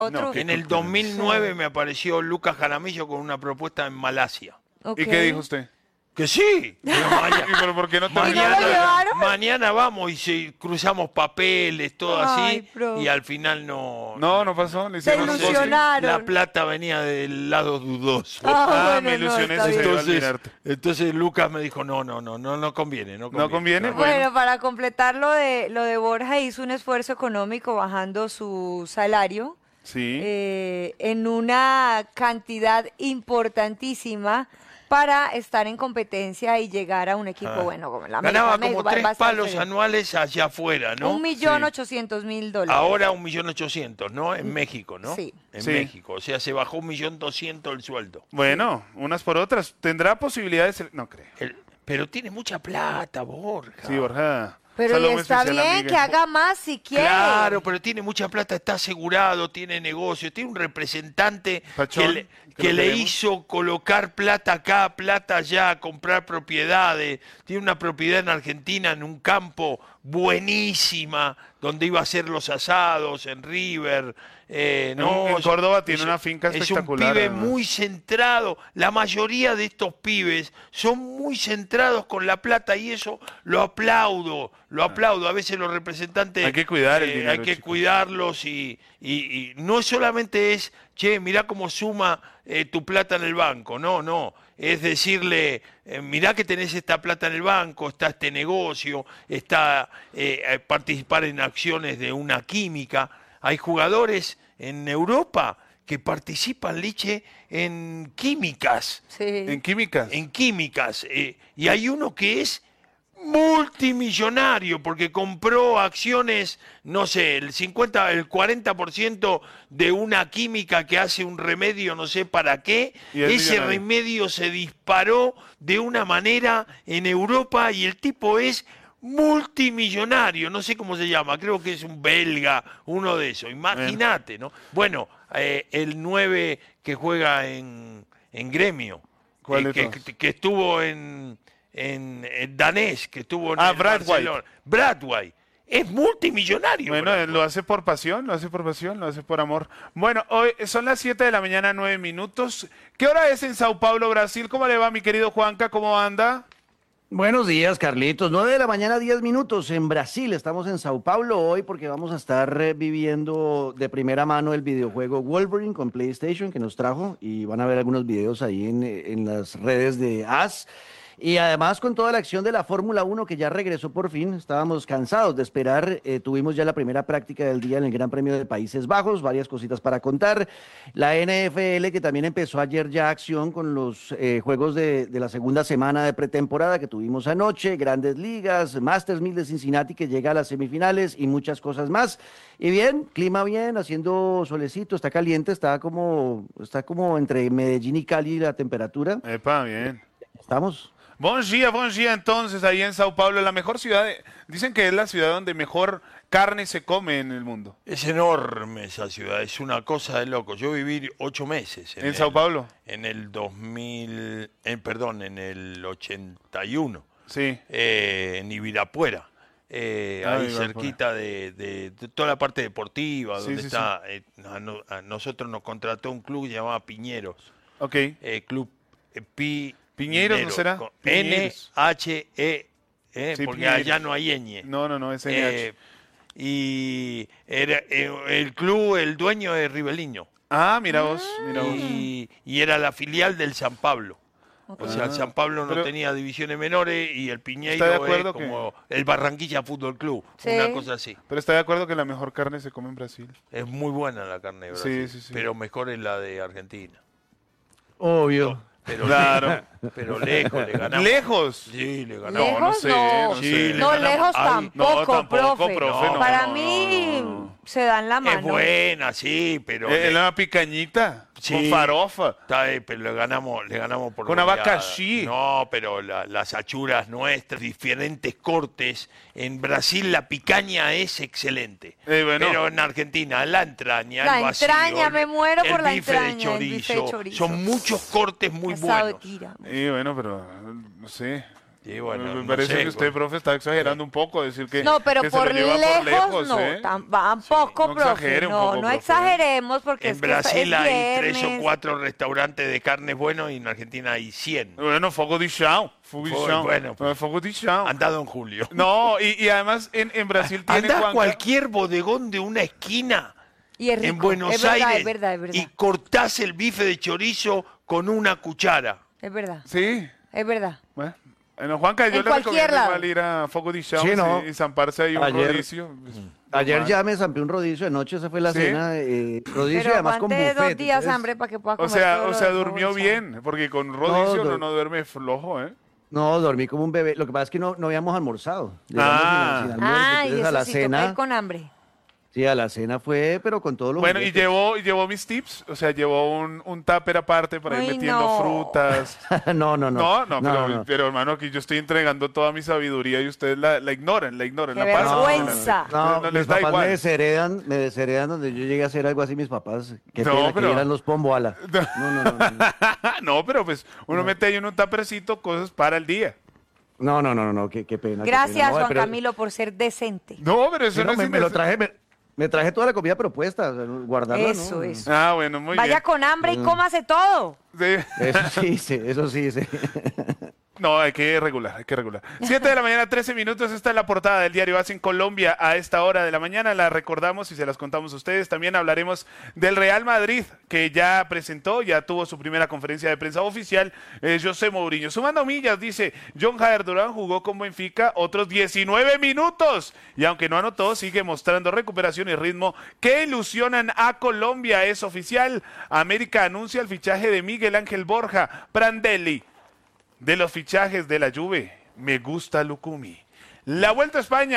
Otro. En el 2009 me apareció Lucas Jaramillo con una propuesta en Malasia. Okay. ¿Y qué dijo usted? Que sí. Pero ¿Pero por qué no te ¿Y no lo llevaron? mañana vamos y cruzamos papeles, todo Ay, así. profe. Y al final no. No pasó. Le Se hicieron un ghosting. ilusionaron. La plata venía del lado dudoso. Bueno, me ilusioné, está se bien. iba a olvidarte. Entonces Lucas me dijo, no conviene. ¿No conviene? Bueno, para completar lo de Borja, hizo un esfuerzo económico bajando su salario Sí. en una cantidad importantísima para estar en competencia y llegar a un equipo bueno como la América. Ganaba México, como va a 3 estar palos feo. anuales allá afuera, ¿no? $1.800.000. Ahora 1.800.000, ¿no? En México, ¿no? Sí. En Sí. México. O sea, se bajó 1.200.000 el sueldo. Bueno, unas por otras. ¿Tendrá posibilidades? No creo. Pero tiene mucha plata, Borja. Sí, Borja. Pero Saludo y muy está especial a bien Miguel. que haga más si quiere. Claro, pero tiene mucha plata, está asegurado, tiene negocio, tiene un representante Pachón, que que lo le queremos. hizo colocar plata acá, plata allá, comprar propiedades. Tiene una propiedad en Argentina, en un campo buenísima, donde iba a hacer los asados, en River. No, En Córdoba tiene es- una finca espectacular, Es un pibe además. muy centrado. La mayoría de estos pibes son muy centrados con la plata y eso lo aplaudo. Lo aplaudo. A veces los representantes Hay que cuidar el dinero, hay que chicos. cuidarlos y no solamente es, che, mirá cómo suma tu plata en el banco. No. Es decirle, mirá que tenés esta plata en el banco, está este negocio, está participar en acciones de una química. Hay jugadores en Europa que participan, Liche, en químicas. Sí. En químicas. En químicas. Y hay uno que es multimillonario porque compró acciones, no sé, el 40% de una química que hace un remedio, no sé para qué. Y es Ese millonario. remedio se disparó de una manera en Europa y el tipo es multimillonario, no sé cómo se llama, creo que es un belga, uno de esos, imagínate, ¿no? Bueno, el 9 que juega en Gremio, ¿Cuál de que, todos? que estuvo en danés, que estuvo en el Brad Barcelona. Bradway, es multimillonario. Bueno, Bradway. él lo hace por pasión, lo hace por amor. Bueno, hoy son las 7 de la mañana, 9 minutos. ¿Qué hora es en Sao Paulo, Brasil? ¿Cómo le va, mi querido Juanca? ¿Cómo anda? Buenos días, Carlitos. 9 de la mañana, 10 minutos en Brasil. Estamos en Sao Paulo hoy porque vamos a estar viviendo de primera mano el videojuego Wolverine con PlayStation que nos trajo y van a ver algunos videos ahí en las redes de AS. Y además con toda la acción de la Fórmula 1 que ya regresó por fin, estábamos cansados de esperar, tuvimos ya la primera práctica del día en el Gran Premio de Países Bajos, varias cositas para contar. La NFL que también empezó ayer ya acción con los juegos de la segunda semana de pretemporada que tuvimos anoche, Grandes Ligas, Masters 1000 de Cincinnati que llega a las semifinales y muchas cosas más. Y bien, clima bien, haciendo solecito, está caliente, está como entre Medellín y Cali la temperatura. Epa, bien. Estamos. Buen día entonces, ahí en Sao Paulo, la mejor ciudad, dicen que es la ciudad donde mejor carne se come en el mundo. Es enorme esa ciudad, es una cosa de loco. Yo viví 8 meses ¿En Sao Paulo? En el en el 81, Sí. en Ibirapuera. Ahí Ibirapuera. cerquita de toda la parte deportiva, Sí, donde sí, está. A nosotros nos contrató un club que se llamaba Piñeros. Ok. Club Piñeros, ¿no será? con Piñeros. NHE, Sí, porque Piñeros. allá no hay ñ. No, es NH. Y era, el club, el dueño es Ribeliño. Mira vos. Y era la filial del San Pablo. O sea, el San Pablo no Pero- tenía divisiones menores y el ¿Está de Piñeiro es acuerdo como el Barranquilla Fútbol Club, Sí. una cosa así. Pero está de acuerdo que la mejor carne se come en Brasil. Es muy buena la carne de Sí, Brasil, sí. pero mejor es la de Argentina. Obvio. Pero Claro. pero lejos le ganamos. ¿Lejos? Sí, le ganamos. ¿Lejos? no sé, No. no Sí, sé. le No, ganamos. lejos Ay, tampoco, no, tampoco, profe, no, Para no, mí no. se dan la mano. Es buena, sí, pero Es una picañita, Sí. con farofa. pero le ganamos por Con goleada. abacaxi. No, pero las achuras nuestras, diferentes cortes. En Brasil la picaña es excelente. Bueno. Pero en Argentina la entraña, La el vacío, entraña, me muero por el la bife entraña, de el bife de chorizo. chorizo. Son muchos cortes muy Asado de buenos. tira. Y bueno, pero no sé. Y bueno, Me no parece sé, que usted, profe, está exagerando un poco, decir que No, pero que se lo por lleva lejos, no, ¿eh? tampoco, no profe. exagere un No, poco, no profe, ¿eh? exageremos porque En es que Brasil es hay 3 o viernes. 4 restaurantes de carnes buenos y en Argentina hay 100. Bueno, Fogo de Chão. Fogo de Chão. Bueno, pues. Fogo de Chão. Andado en julio. No, y además en Brasil tiene Andá a Juanca. cualquier bodegón de una esquina Y es rico. en Buenos es verdad, Aires es verdad, es verdad. y cortás el bife de chorizo con una cuchara. Es verdad, Sí. es verdad. Bueno, Juanca, yo En le cualquier recomiendo lado. igual ir a Fogo de Chão Sí, ¿no? y zamparse ahí un Ayer- rodicio. Ayer Normal. ya me zampé un rodicio, anoche esa fue la ¿Sí? cena, rodicio y Pero además con aguante buffet. 2 días entonces- hambre para que pueda O comer sea, todo lo o sea, de durmió Fogo de Chão. bien, porque con rodicio No, uno no duerme flojo, ¿eh? No, dormí como un bebé. Lo que pasa es que no habíamos almorzado. Llegamos sin almuerzo, Ah, y entonces a eso la sí, toca cena. ir con hambre. Sí, a la cena fue, pero con todos los Bueno, y juguetes. llevó mis tips, o sea, llevó un tupper aparte para ir Ay, metiendo no. frutas. No, no, no. Pero hermano, aquí yo estoy entregando toda mi sabiduría y ustedes la ignoran, ¡Qué pasan. vergüenza! No, les mis da papás igual. me desheredan donde yo llegué a hacer algo así, mis papás. Qué No, pena pero- que eran los pomboala. No. No, pero pues uno mete ahí en un tuppercito cosas para el día. No, qué pena. qué Gracias, pena. No, Juan pero- Camilo, por ser decente. No, pero eso Sí, no no, es me lo indecente. traje, me traje toda la comida propuesta, o sea, guardarla, Eso, ¿no? eso. Ah, bueno, muy Vaya bien. con hambre y cómase todo. Sí. Eso sí. No, hay que regular, hay que regular. 7 de la mañana, 13 minutos. Esta es la portada del diario AS en Colombia a esta hora de la mañana. La recordamos y se las contamos a ustedes. También hablaremos del Real Madrid, que ya tuvo su primera conferencia de prensa oficial, José Mourinho. Sumando millas, dice, John Jair Durán jugó con Benfica otros 19 minutos. Y aunque no anotó, sigue mostrando recuperación y ritmo que ilusionan a Colombia. Es oficial. América anuncia el fichaje de Miguel Ángel Borja Prandelli. De los fichajes de la Juve, me gusta Lucumi. La Vuelta a España,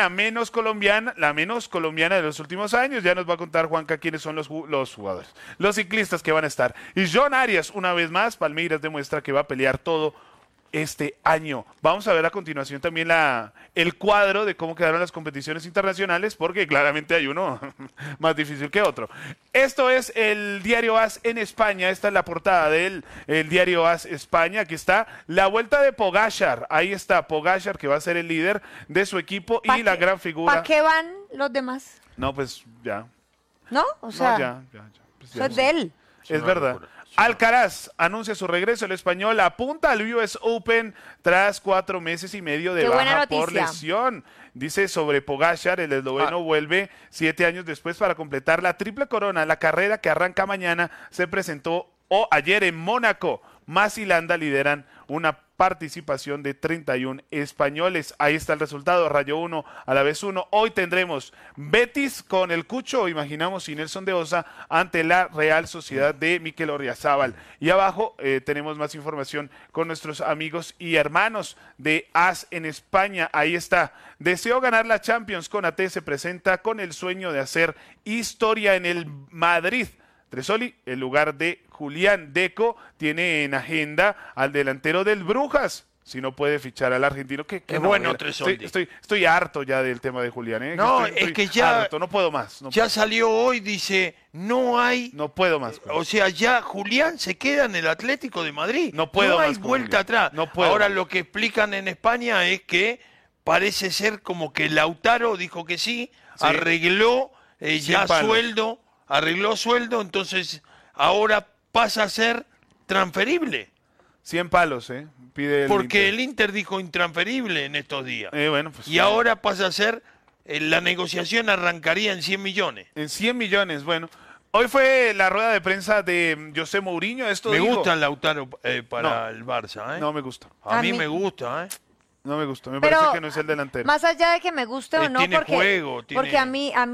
la menos colombiana de los últimos años. Ya nos va a contar Juanca quiénes son los jugadores, los ciclistas que van a estar. Y John Arias, una vez más, Palmeiras demuestra que va a pelear todo este año. Vamos a ver a continuación también el cuadro de cómo quedaron las competiciones internacionales, porque claramente hay uno más difícil que otro. Esto es el diario AS en España. Esta es la portada del el diario AS España. Aquí está la vuelta de Pogačar. Ahí está Pogačar, que va a ser el líder de su equipo y la gran figura. ¿Para qué van los demás? No, pues ya. ¿No? O sea, No, ya. Pues, ya. eso es de él. Es verdad. Alcaraz anuncia su regreso. El español apunta al US Open tras 4 meses y medio de Qué buena baja por noticia. lesión. Dice sobre Pogačar, el esloveno vuelve 7 años después para completar la triple corona. La carrera que arranca mañana se presentó ayer en Mónaco. Más y Landa lideran una participación de 31 españoles. Ahí está el resultado, Rayo 1 a la vez 1. Hoy tendremos Betis con el Cucho, imaginamos, y Nelson de Osa ante la Real Sociedad de Mikel Orriazábal. Y abajo tenemos más información con nuestros amigos y hermanos de AS en España. Ahí está. Deseo ganar la Champions con AT, se presenta con el sueño de hacer historia en el Madrid. Tresoli, en lugar de Julián Deco, tiene en agenda al delantero del Brujas. Si no puede fichar al argentino, que Es bueno, Tresoli. Estoy harto ya del tema de Julián. No, Estoy es que ya- harto, no puedo más. No Ya puedo. salió hoy, dice, no hay... No puedo más. O sea, ya Julián se queda en el Atlético de Madrid. No puedo hay más con vuelta Julián. atrás. No puedo Ahora más. lo que explican en España es que parece ser como que Lautaro dijo que sí, Sí. arregló ya palos. arregló sueldo, entonces ahora pasa a ser transferible. 100 palos, pide el Porque Inter. el Inter dijo intransferible en estos días. Bueno, pues, Y ahora pasa a ser, la negociación arrancaría en 100 millones. en 100 millones, bueno. Hoy fue la rueda de prensa de José Mourinho. Esto Me dijo- gusta Lautaro para No. el Barça. No me gusta. A A mí mí- me gusta. No me gusta. Me Pero parece que no es el delantero. más allá de que me guste o no, Tiene porque, juego, tiene- porque a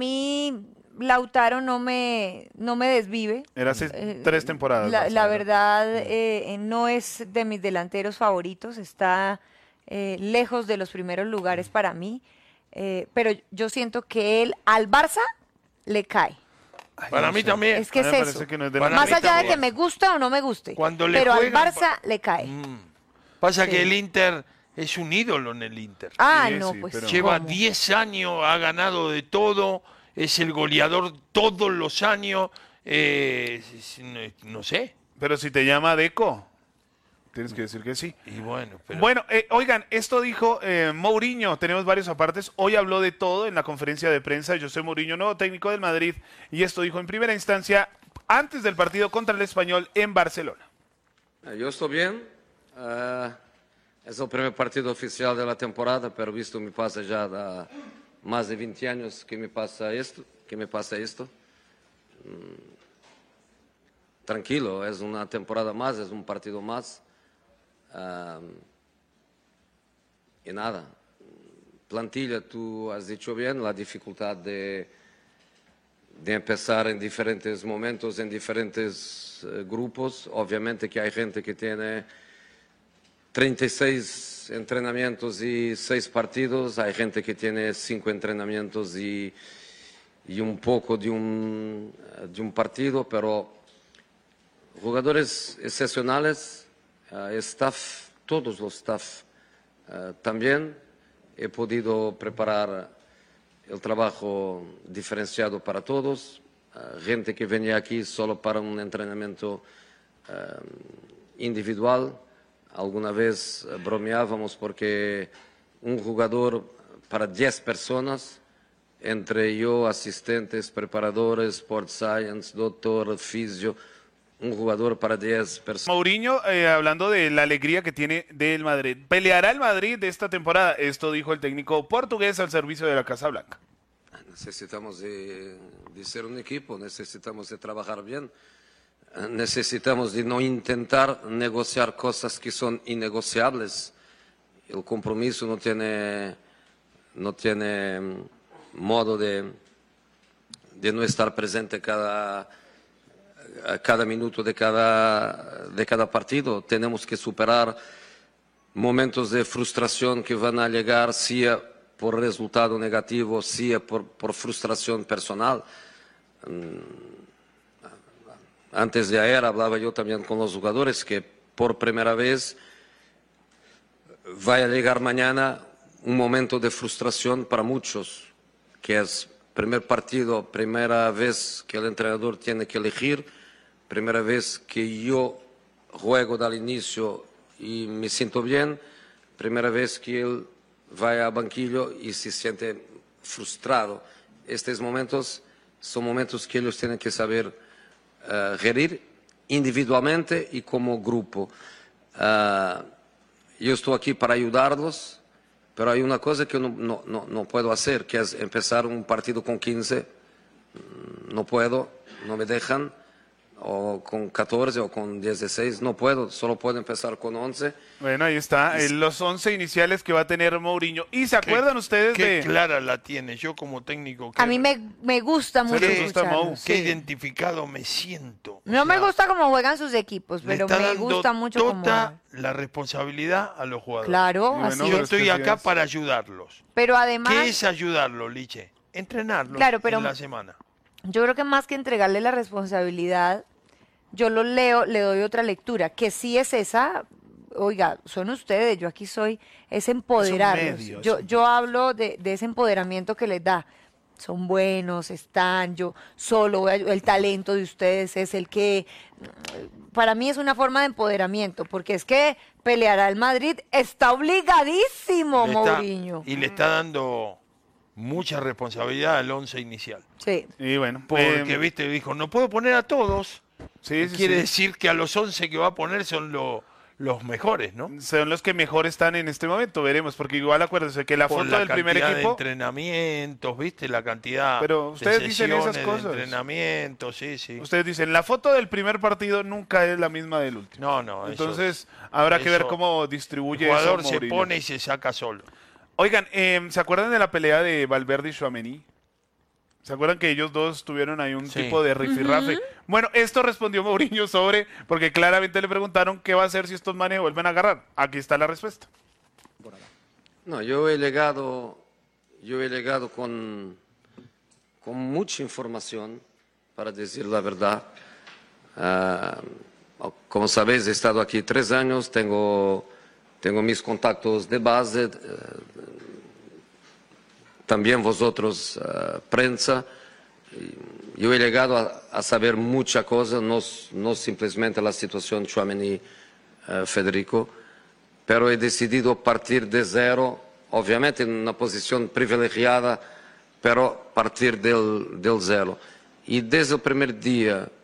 mí Lautaro no me desvive. Era hace 3 temporadas. La Barça, verdad, no es de mis delanteros favoritos, está lejos de los primeros lugares para mí, pero yo siento que él al Barça le cae. Para no mí sé. también. Es que A mí es me eso. parece que no es Para Más mí allá de también. que me guste o no me guste, Cuando le pero al juegan Barça le cae. Pasa Sí. que el Inter es un ídolo en el Inter. Ah, Sí, no, sí, pues pero- Lleva ¿cómo? 10 años, ha ganado de todo, es el goleador todos los años. No sé. Pero si te llama Deco. Tienes que decir que sí. Y bueno, pero Bueno, oigan, esto dijo Mourinho, tenemos varios apartes, hoy habló de todo en la conferencia de prensa, José Mourinho, nuevo técnico del Madrid, y esto dijo en primera instancia, antes del partido contra el Español en Barcelona. Yo estoy bien, es el primer partido oficial de la temporada, pero visto me pasa ya más de 20 años que me pasa esto. Tranquilo, es una temporada más, es un partido más. Y nada, plantilla, tú has dicho bien, la dificultad de empezar en diferentes momentos, en diferentes grupos. Obviamente que hay gente que tiene 36 entrenamientos y 6 partidos, hay gente que tiene 5 entrenamientos y un poco de un partido, pero jugadores excepcionales, staff, todos los staff también. He podido preparar el trabajo diferenciado para todos, gente que venía aquí solo para un entrenamiento individual. Alguna vez bromeábamos porque un jugador para 10 personas, entre yo, asistentes, preparadores, sport science, doctor, fisio, un jugador para 10 personas. Mourinho, hablando de la alegría que tiene del Madrid, ¿peleará el Madrid de esta temporada? Esto dijo el técnico portugués al servicio de la Casa Blanca. Necesitamos de ser un equipo, necesitamos de trabajar bien, necesitamos de no intentar negociar cosas que son innegociables. El compromiso no tiene modo de no estar presente cada minuto de cada partido. Tenemos que superar momentos de frustración que van a llegar, sea por resultado negativo, sea por frustración personal. Antes de ayer hablaba yo también con los jugadores que por primera vez va a llegar mañana un momento de frustración para muchos, que es primer partido, primera vez que el entrenador tiene que elegir, primera vez que yo juego del inicio y me siento bien, primera vez que él va a banquillo y se siente frustrado. Estos momentos son momentos que ellos tienen que saber gerir individualmente y como grupo. Yo estoy aquí para ayudarlos, pero hay una cosa que no puedo hacer, que es empezar un partido con 15. No puedo, no me dejan, o con 14 o con 16, no puedo, solo puedo empezar con 11. Bueno, ahí está, los 11 iniciales que va a tener Mourinho. ¿Y se acuerdan ustedes qué de...? clara la tiene, yo como técnico. A mí me gusta mucho les gusta escucharlo, Mou? Qué sí. identificado me siento. No O me sea, gusta cómo juegan sus equipos, le pero está me dando gusta mucho cómo toda juegan. la responsabilidad a los jugadores. Claro, Y bueno, así pero Yo es. es que estoy sí acá es. para ayudarlos. Pero además, ¿Qué es ayudarlos, Liche? Entrenarlos Claro, pero- en la semana. yo creo que más que entregarle la responsabilidad, yo lo leo, le doy otra lectura, que sí es esa, oiga, son ustedes, yo aquí soy, es empoderarlos. medio, Yo hablo de ese empoderamiento que les da. Son buenos, están, yo solo, el talento de ustedes es el que, para mí es una forma de empoderamiento, porque es que pelear al Madrid está obligadísimo, Le está- Mourinho. y le está dando mucha responsabilidad al 11 inicial. Sí. Y bueno, Porque, viste, dijo, no puedo poner a todos. sí, sí, Quiere sí. decir que a los 11 que va a poner son los mejores, ¿no? Son los que mejor están en este momento, veremos, porque igual acuérdense que la Por foto la del primer cantidad de equipo... entrenamientos, ¿viste? La cantidad Pero ustedes de dicen esas sesiones, cosas. de entrenamientos, sí, sí. Ustedes dicen, la foto del primer partido nunca es la misma del último. No, Entonces, habrá que ver eso- cómo el distribuye jugador eso se Mourinho. pone y se saca solo. Oigan, ¿se acuerdan de la pelea de Valverde y Tchouaméni? ¿Se acuerdan que ellos dos tuvieron ahí un Sí. tipo de rifirrafe? Bueno, esto respondió Mourinho sobre, porque claramente le preguntaron qué va a hacer si estos manes vuelven a agarrar. Aquí está la respuesta. No, yo he llegado con mucha información, para decir la verdad. Como sabéis, he estado aquí 3 años, tengo mis contactos de base, también vosotros, prensa. Yo he llegado a saber mucha cosa, no simplemente la situación Tchouaméni Federico, pero he decidido partir de cero, obviamente en una posición privilegiada, pero partir del cero. Y desde el primer día